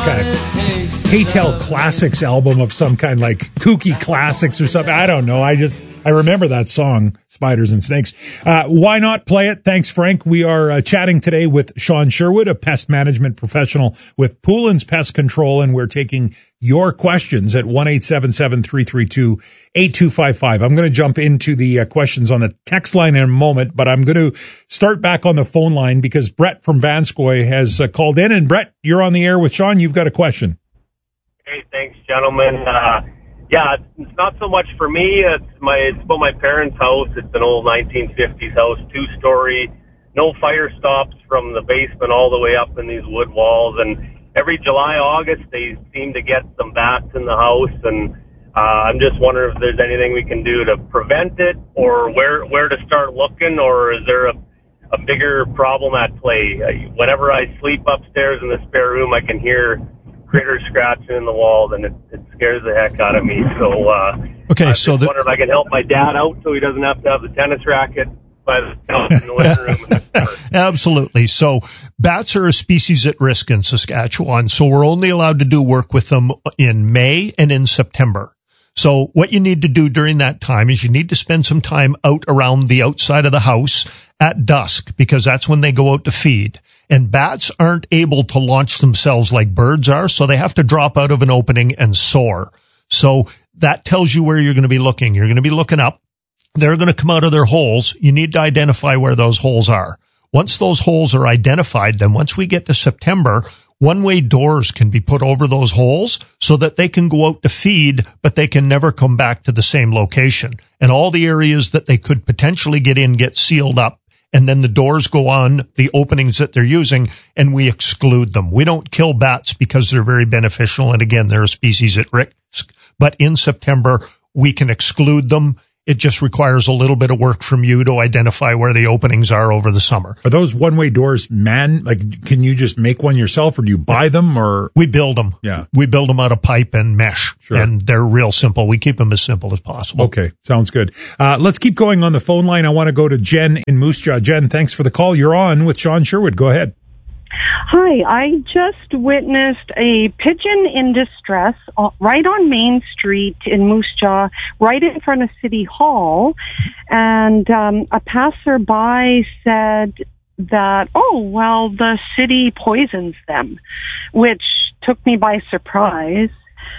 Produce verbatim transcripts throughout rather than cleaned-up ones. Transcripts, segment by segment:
a Haytel Classics album of some kind, like kooky classics or something. I don't know. I just, I remember that song, Spiders and Snakes. Uh, why not play it? Thanks, Frank. We are uh, chatting today with Sean Sherwood, a pest management professional with Poulin's Pest Control, and we're taking your questions at one eight seven seven, three three two, eight two five five. I'm going to jump into the uh, questions on the text line in a moment, but I'm going to start back on the phone line because Brett from Vanscoy has uh, called in. And Brett, you're on the air with Sean. You've got a question. Hey, thanks, gentlemen. Uh, yeah, it's not so much for me. It's my it's about my parents' house. It's an old nineteen fifties house, two-story, no fire stops from the basement all the way up in these wood walls. And every July, August, they seem to get some bats in the house. And uh, I'm just wondering if there's anything we can do to prevent it, or where where to start looking, or is there a, a bigger problem at play? Uh, whenever I sleep upstairs in the spare room, I can hear critters scratching in the walls, and it, it scares the heck out of me. So, uh, okay, I so just the, wonder if I can help my dad out so he doesn't have to have the tennis racket by the, in the living room. Absolutely. So bats are a species at risk in Saskatchewan, so we're only allowed to do work with them in May and in September. So what you need to do during that time is you need to spend some time out around the outside of the house at dusk, because that's when they go out to feed. And bats aren't able to launch themselves like birds are, so they have to drop out of an opening and soar. So that tells you where you're going to be looking. You're going to be looking up. They're going to come out of their holes. You need to identify where those holes are. Once those holes are identified, then once we get to September, one-way doors can be put over those holes so that they can go out to feed, but they can never come back to the same location. And all the areas that they could potentially get in get sealed up. And then the doors go on the openings that they're using, and we exclude them. We don't kill bats because they're very beneficial. And again, they're a species at risk. But in September, we can exclude them. It just requires a little bit of work from you to identify where the openings are over the summer. Are those one-way doors, man? Like, can you just make one yourself, or do you buy them, or? We build them. Yeah. We build them out of pipe and mesh. Sure. And they're real simple. We keep them as simple as possible. Okay. Sounds good. Uh, let's keep going on the phone line. I want to go to Jen in Moose Jaw. Jen, thanks for the call. You're on with Sean Sherwood. Go ahead. Hi, I just witnessed a pigeon in distress right on Main Street in Moose Jaw, right in front of City Hall, and um, a passerby said that, oh, well, the city poisons them, which took me by surprise.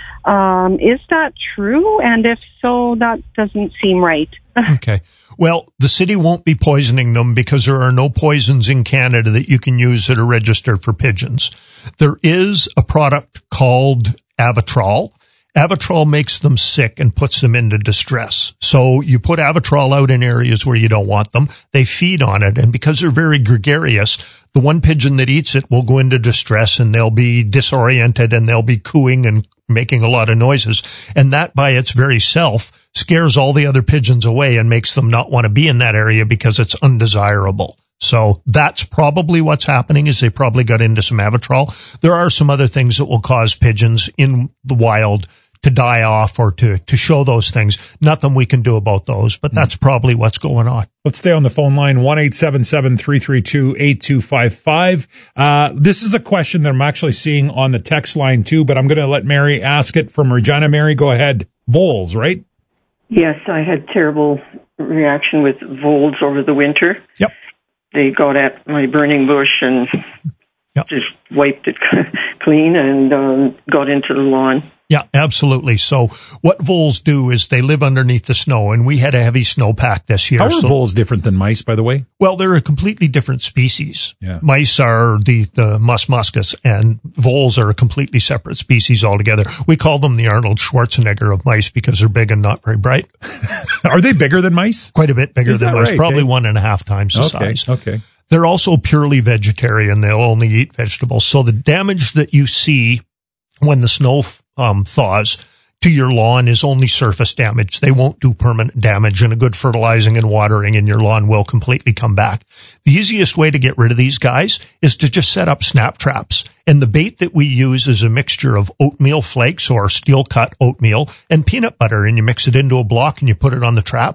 Um, is that true? And if so, that doesn't seem right. Okay. Well, the city won't be poisoning them because there are no poisons in Canada that you can use that are registered for pigeons. There is a product called Avitrol. Avitrol makes them sick and puts them into distress. So you put Avitrol out in areas where you don't want them. They feed on it. And because they're very gregarious, the one pigeon that eats it will go into distress, and they'll be disoriented, and they'll be cooing and making a lot of noises. And that by its very self scares all the other pigeons away and makes them not want to be in that area because it's undesirable. So that's probably what's happening, is they probably got into some Avitrol. There are some other things that will cause pigeons in the wild to die off or to, to show those things. Nothing we can do about those, but that's probably what's going on. Let's stay on the phone line, one eight seven seven, three three two, eight two five five. Uh, this is a question that I'm actually seeing on the text line too, but I'm going to let Mary ask it from Regina. Mary, go ahead. Voles, right? Yes, I had terrible reaction with voles over the winter. Yep. They got at my burning bush and yep. just wiped it clean and um, got into the lawn. Yeah, absolutely. So what voles do is they live underneath the snow, and we had a heavy snowpack this year. How are so, voles different than mice, by the way? Well, they're a completely different species. Yeah. Mice are the, the mus muscus, and voles are a completely separate species altogether. We call them the Arnold Schwarzenegger of mice because they're big and not very bright. Are they bigger than mice? Quite a bit bigger Is than that mice, right? probably Okay. one and a half times the Okay, size. okay. They're also purely vegetarian. They'll only eat vegetables. So the damage that you see when the snow um, thaws to your lawn is only surface damage. They won't do permanent damage, and a good fertilizing and watering in your lawn will completely come back. The easiest way to get rid of these guys is to just set up snap traps. And the bait that we use is a mixture of oatmeal flakes or steel cut oatmeal and peanut butter, and you mix it into a block and you put it on the trap. Put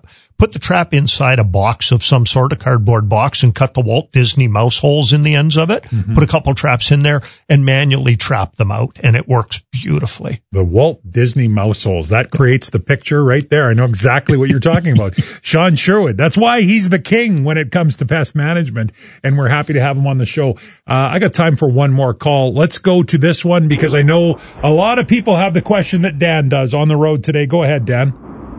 put the trap inside a box of some sort, a cardboard box, and cut the Walt Disney mouse holes in the ends of it, mm-hmm. put a couple traps in there, and manually trap them out, and it works beautifully. The Walt Disney mouse holes, that creates the picture right there. I know exactly what you're talking about. Sean Sherwood, that's why he's the king when it comes to pest management, and we're happy to have him on the show. Uh, I got time for one more call. Let's go to this one because I know a lot of people have the question that Dan does on the road today. Go ahead, Dan.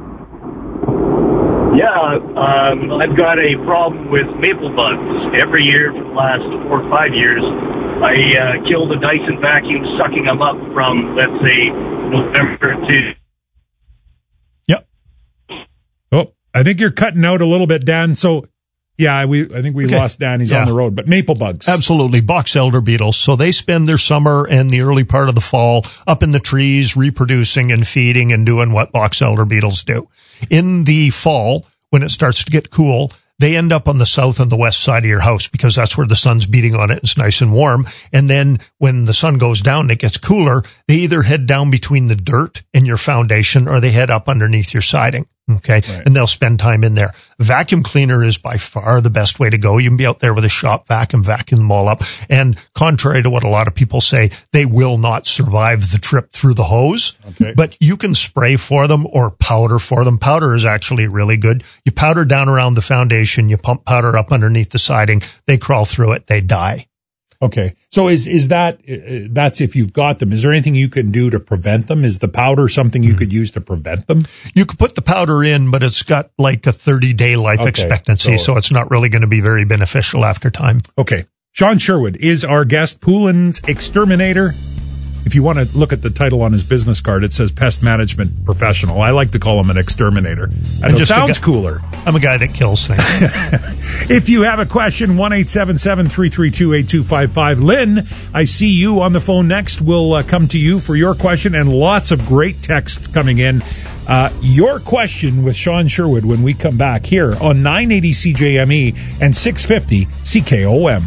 Yeah, um, I've got a problem with maple bugs. Every year for the last four or five years, I uh, kill the Dyson vacuum, sucking them up from, let's say, November to... Yep. Oh, I think you're cutting out a little bit, Dan. So, yeah, we I think we okay. lost Dan. He's yeah. on the road. But maple bugs. Absolutely. Box elder beetles. So they spend their summer and the early part of the fall up in the trees, reproducing and feeding and doing what box elder beetles do. In the fall, when it starts to get cool, they end up on the south and the west side of your house because that's where the sun's beating on it. It's nice and warm. And then when the sun goes down and it gets cooler, they either head down between the dirt and your foundation or they head up underneath your siding. Okay. Right. And they'll spend time in there. Vacuum cleaner is by far the best way to go. You can be out there with a shop vac and vacuum them all up. And contrary to what a lot of people say, they will not survive the trip through the hose. Okay. But you can spray for them or powder for them. Powder is actually really good. You powder down around the foundation. You pump powder up underneath the siding. They crawl through it. They die. Okay. So is, is that, uh, that's if you've got them. Is there anything you can do to prevent them? Is the powder something you mm. could use to prevent them? You could put the powder in, but it's got like a thirty day life okay. expectancy. So, so it's not really going to be very beneficial after time. Okay. Sean Sherwood is our guest, Poulin's Exterminator. If you want to look at the title on his business card, it says Pest Management Professional. I like to call him an exterminator. And it sounds guy, cooler. I'm a guy that kills things. If you have a question, one eight seven seven, three three two, eight two five five. Lynn, I see you on the phone next. We'll uh, come to you for your question and lots of great texts coming in. Uh, your question with Sean Sherwood when we come back here on nine eighty C J M E and six fifty C K O M.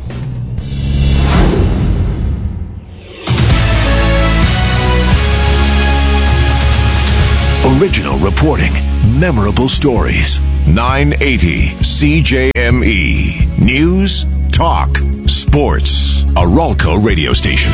Original reporting, memorable stories. nine eighty C J M E. News, talk, sports. A Ralco radio station.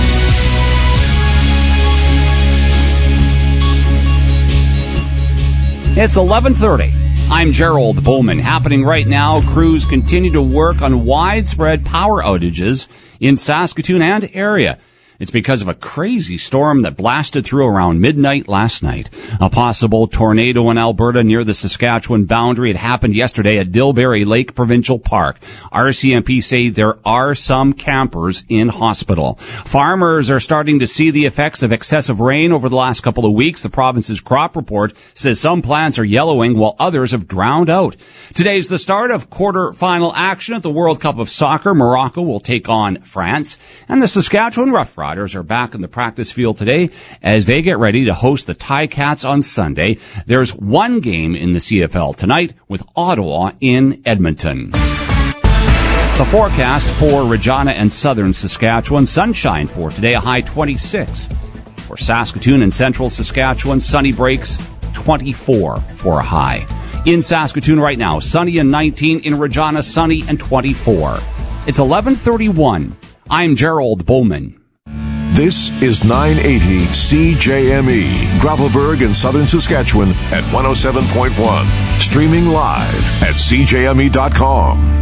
It's eleven thirty. I'm Gerald Bowman. Happening right now, crews continue to work on widespread power outages in Saskatoon and area. It's because of a crazy storm that blasted through around midnight last night. A possible tornado in Alberta near the Saskatchewan boundary. It happened yesterday at Dilberry Lake Provincial Park. R C M P say there are some campers in hospital. Farmers are starting to see the effects of excessive rain over the last couple of weeks. The province's crop report says some plants are yellowing while others have drowned out. Today's the start of quarter-final action at the World Cup of Soccer. Morocco will take on France, and the Saskatchewan Rough Riders are back in the practice field today as they get ready to host the Ticats on Sunday. There's one game in the C F L tonight with Ottawa in Edmonton. The forecast for Regina and southern Saskatchewan: sunshine for today, a high twenty-six. For Saskatoon and central Saskatchewan, sunny breaks, twenty-four for a high. In Saskatoon right now, sunny and nineteen. In Regina, sunny and twenty-four. It's eleven thirty-one. I'm Gerald Bowman. This is nine eighty C J M E, Gravelburg in southern Saskatchewan at one oh seven point one. Streaming live at c j m e dot com.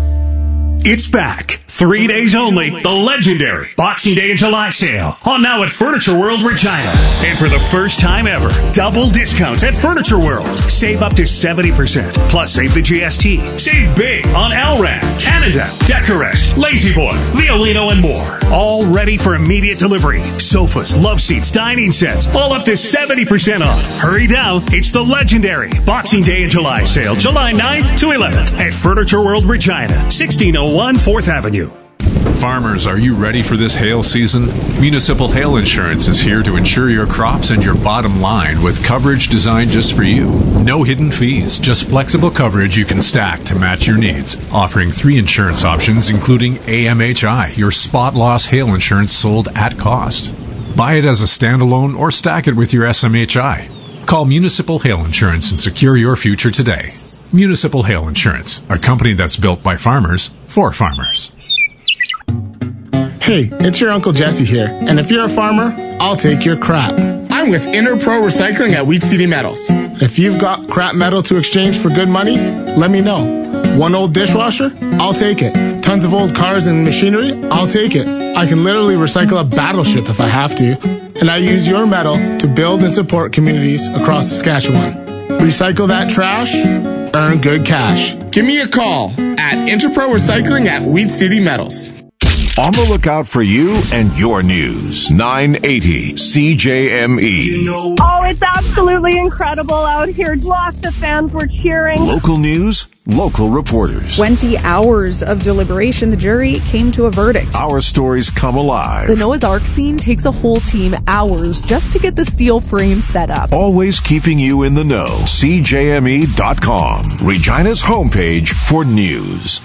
It's back. Three days only. The legendary Boxing Day and July sale. On now at Furniture World Regina. And for the first time ever, double discounts at Furniture World. Save up to seventy percent. Plus save the G S T. Save big on L R A D, Canada, Decorest, Lazy Boy, Violino, and more. All ready for immediate delivery. Sofas, love seats, dining sets, all up to seventy percent off. Hurry down. It's the legendary Boxing Day and July sale. July ninth to eleventh at Furniture World Regina. sixteen oh one fourth Avenue. Farmers, are you ready for this hail season? Municipal Hail Insurance is here to insure your crops and your bottom line with coverage designed just for you. No hidden fees, just flexible coverage you can stack to match your needs. Offering three insurance options, including A M H I, your spot loss hail insurance sold at cost. Buy it as a standalone or stack it with your S M H I. Call Municipal Hail Insurance and secure your future today. Municipal Hail Insurance, a company that's built by farmers for farmers. Hey, it's your Uncle Jesse here, and if you're a farmer, I'll take your crap. I'm with Interpro Recycling at Wheat City Metals. If you've got crap metal to exchange for good money, let me know. One old dishwasher? I'll take it. Tons of old cars and machinery? I'll take it. I can literally recycle a battleship if I have to. And I use your metal to build and support communities across Saskatchewan. Recycle that trash, earn good cash. Give me a call at Interpro Recycling at Wheat City Metals. On the lookout for you and your news. nine eighty C J M E. Oh, it's absolutely incredible out here. Lots of fans were cheering. Local news, local reporters. twenty hours of deliberation, the jury came to a verdict. Our stories come alive. The Noah's Ark scene takes a whole team hours just to get the steel frame set up. Always keeping you in the know. C J M E dot com, Regina's homepage for news.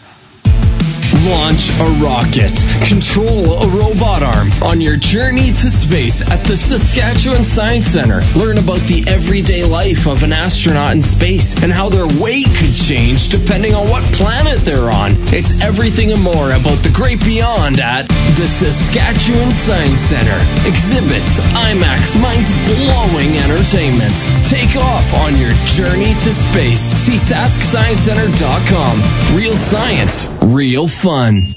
Launch a rocket. Control a robot arm on your journey to space at the Saskatchewan Science Centre. Learn about the everyday life of an astronaut in space and how their weight could change depending on what planet they're on. It's everything and more about the great beyond at the Saskatchewan Science Centre. Exhibits, IMAX, mind-blowing entertainment. Take off on your journey to space. See sask science centre dot com. Real science, real fun.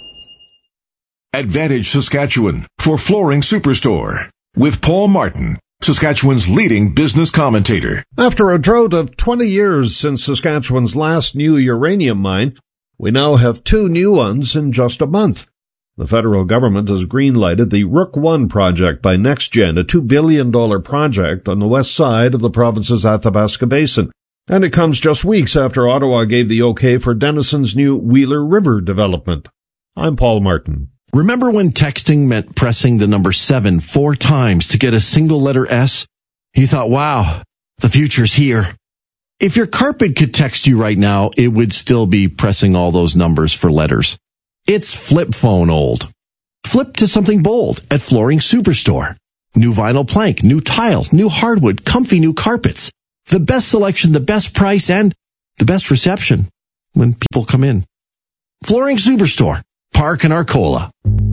Advantage Saskatchewan for Flooring Superstore with Paul Martin, Saskatchewan's leading business commentator. After a drought of twenty years since Saskatchewan's last new uranium mine, we now have two new ones in just a month. The federal government has green-lighted the Rook one project by NextGen, a two billion dollars project on the west side of the province's Athabasca Basin. And it comes just weeks after Ottawa gave the okay for Denison's new Wheeler River development. I'm Paul Martin. Remember when texting meant pressing the number seven four times to get a single letter S? You thought, wow, the future's here. If your carpet could text you right now, it would still be pressing all those numbers for letters. It's flip phone old. Flip to something bold at Flooring Superstore. New vinyl plank, new tiles, new hardwood, comfy new carpets. The best selection, the best price, and the best reception when people come in. Flooring Superstore, Park and Arcola.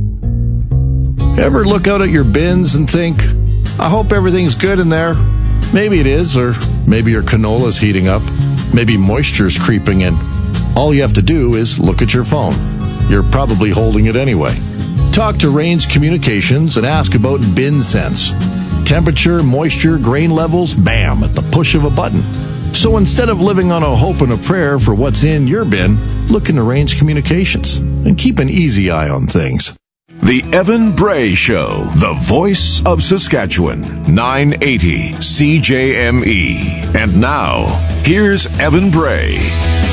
Ever look out at your bins and think, I hope everything's good in there? Maybe it is, or maybe your canola's heating up. Maybe moisture's creeping in. All you have to do is look at your phone. You're probably holding it anyway. Talk to Range Communications and ask about Bin Sense. Temperature, moisture, grain levels, bam, at the push of a button. So instead of living on a hope and a prayer for what's in your bin, look into Range Communications and keep an easy eye on things. The Evan Bray Show, the voice of Saskatchewan, nine eighty C J M E. And now, here's Evan Bray.